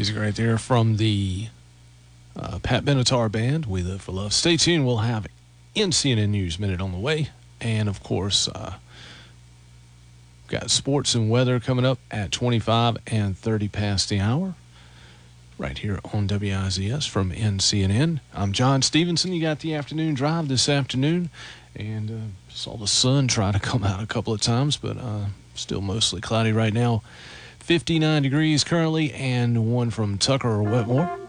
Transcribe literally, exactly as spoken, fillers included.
Music right there from the uh, Pat Benatar Band, We Live for Love. Stay tuned. We'll have N C N N News Minute on the way. And, of course, uh, got sports and weather coming up at twenty-five and thirty past the hour. Right here on W I Z S from N C N N. I'm John Stevenson. You got the afternoon drive this afternoon. And uh, saw the sun try to come out a couple of times, but uh, still mostly cloudy right now. fifty-nine degrees currently, and one from Tucker or Wetmore.